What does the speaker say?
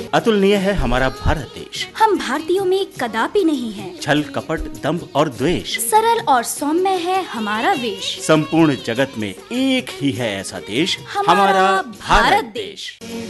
अतुलनीय है हमारा भारत देश। हम भारतीयों में कदापि नहीं है छल कपट दंभ और द्वेष। सरल और सौम्य है हमारा वेश। संपूर्ण जगत में एक ही है ऐसा देश, हमारा भारत देश।